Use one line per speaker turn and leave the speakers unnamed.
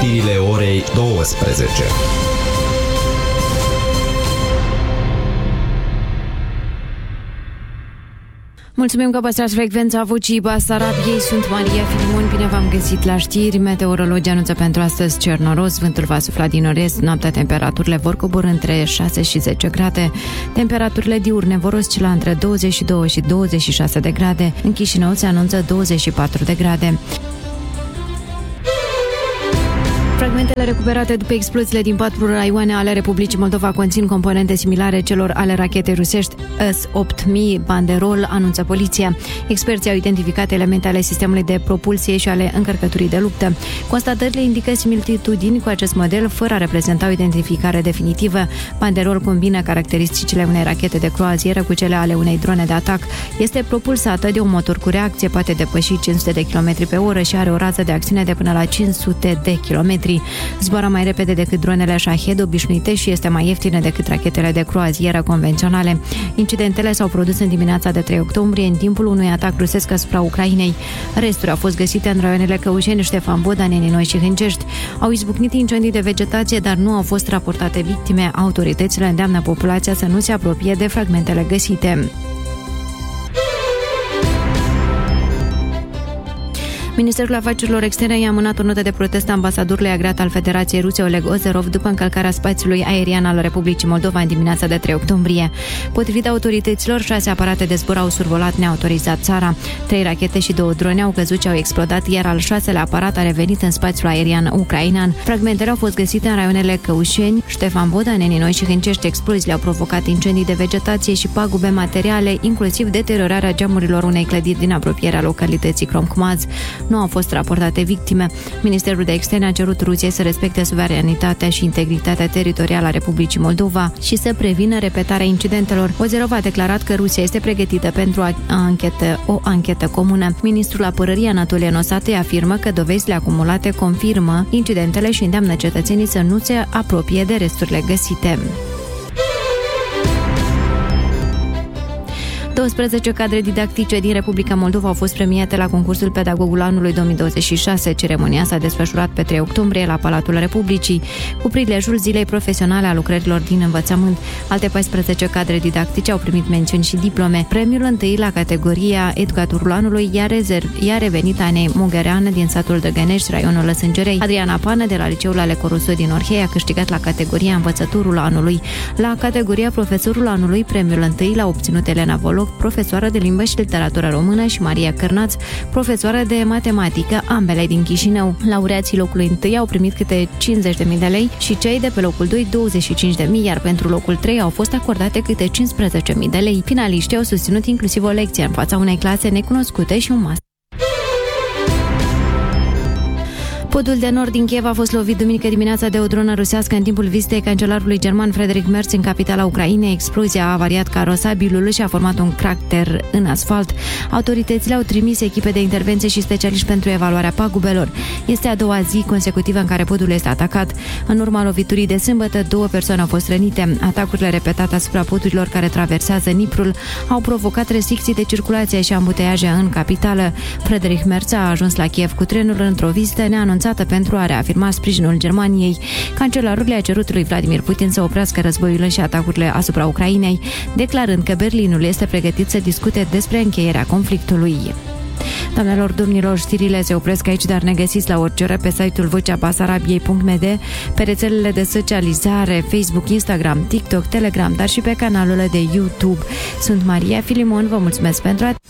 știrile orei 12.
Mulțumim că păstrați frecvența Vocii Basarabiei. Sunt Maria Filimon, bine v-am găsit la știri. Meteorologii anunță pentru astăzi cer noros, vântul va sufla din nord-est, noaptea temperaturile vor coborî între 6 și 10 grade. Temperaturile diurne vor oscila între 22 și 26 de grade. În Chișinău se anunță 24 de grade. Fragmentele recuperate după exploziile din 4 raioane ale Republicii Moldova conțin componente similare celor ale rachetei rusești S-8000 Banderol, anunță poliția. Experții au identificat elemente ale sistemului de propulsie și ale încărcăturii de luptă. Constatările indică similitudini cu acest model, fără a reprezenta o identificare definitivă. Banderol combină caracteristicile unei rachete de croazieră cu cele ale unei drone de atac. Este propulsată de un motor cu reacție, poate depăși 500 de km pe oră și are o rază de acțiune de până la 500 de km. Zboară mai repede decât dronele Shahed obișnuite și este mai ieftină decât rachetele de croazieră convenționale. Incidentele s-au produs în dimineața de 3 octombrie, în timpul unui atac rusesc asupra Ucrainei. Resturi au fost găsite în raioanele Căușeni, Ștefan Boda, Neninoi și Hâncești. Au izbucnit incendii de vegetație, dar nu au fost raportate victime. Autoritățile îndeamnă populația să nu se apropie de fragmentele găsite. Ministerul Afacerilor Externe i-a amânat o notă de protest a ambasadorului agreat al Federației Ruse Oleg Ozerov după încălcarea spațiului aerian al Republicii Moldova în dimineața de 3 octombrie. Potrivit autorităților, 6 aparate de zbor au survolat neautorizat țara. 3 rachete și 2 drone au căzut și au explodat, iar al 6-lea aparat a revenit în spațiul aerian ucrainean. Fragmentele au fost găsite în raionele Căușeni, Ștefan Boda, Neninoi și Hâncești. Exploziile au provocat incendii de vegetație și pagube materiale, inclusiv deteriorarea geamurilor unei clădiri din apropierea localității Cromcmaz. Nu au fost raportate victime. Ministerul de Externe a cerut Rusiei să respecte suveranitatea și integritatea teritorială a Republicii Moldova și să prevină repetarea incidentelor. Ozerov a declarat că Rusia este pregătită pentru o anchetă comună. Ministrul Apărării Anatolie Nosate afirmă că dovezile acumulate confirmă incidentele și îndeamnă cetățenii să nu se apropie de resturile găsite. 12 cadre didactice din Republica Moldova au fost premiate la concursul Pedagogul Anului 2026. Ceremonia s-a desfășurat pe 3 octombrie la Palatul Republicii, cu prilejul Zilei Profesionale a lucrărilor din învățământ. Alte 14 cadre didactice au primit mențiuni și diplome. Premiul întâi la categoria Educatorul Anului i-a revenit Anei Mugăreană din satul Dăgănești, raionul Lăsângerei. Adriana Pană de la Liceul Aleco Rousseau din Orhei a câștigat la categoria Învățătorul Anului. La categoria Profesorul Anului, premiul întâi l-a obținut Elena Voloc, profesoară de limbă și literatură română, și Maria Cărnaț, profesoară de matematică, ambele din Chișinău. Laureații locului întâi au primit câte 50.000 de lei și cei de pe locul 2 25.000, iar pentru locul 3 au fost acordate câte 15.000 de lei. Finaliștii au susținut inclusiv o lecție în fața unei clase necunoscute și un master. Podul de nord din Kiev a fost lovit duminică dimineața de o dronă rusească în timpul vizitei cancelarului german Friedrich Merz în capitala Ucrainei. Explozia a avariat carosabilul și a format un crater în asfalt. Autoritățile au trimis echipe de intervenție și specialiști pentru evaluarea pagubelor. Este a doua zi consecutivă în care podul este atacat. În urma loviturii de sâmbătă, 2 persoane au fost rănite. Atacurile repetate asupra podurilor care traversează Niprul au provocat restricții de circulație și ambuteiaje în capitală. Friedrich Merz a ajuns la Kiev cu trenul într-o vizită neanunțată pentru a reafirma sprijinul Germaniei. Cancelarul le-a cerut lui Vladimir Putin să oprească războiul și atacurile asupra Ucrainei, declarând că Berlinul este pregătit să discute despre încheierea conflictului. Doamnelor, domnilor, știrile se opresc aici, dar ne găsiți la orice oră pe site-ul voceabasarabiei.md, pe rețelele de socializare, Facebook, Instagram, TikTok, Telegram, dar și pe canalul de YouTube. Sunt Maria Filimon, vă mulțumesc pentru atenție.